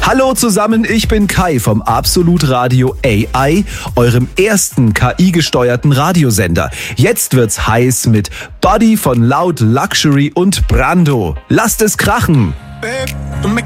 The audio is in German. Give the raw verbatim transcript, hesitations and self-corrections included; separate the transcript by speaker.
Speaker 1: Hallo zusammen, ich bin Kai vom Absolut Radio A I, eurem ersten K I-gesteuerten Radiosender. Jetzt wird's heiß mit Buddy von Loud Luxury und Brando. Lasst es krachen!
Speaker 2: Babe, tú me